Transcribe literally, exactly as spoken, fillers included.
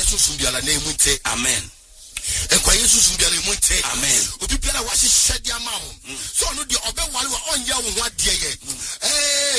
Jesus mbiala na emunte. Amen. Enkwa Jesus mbiala emunte. Amen. Obi biara wa hyehyɛ de ama wo. So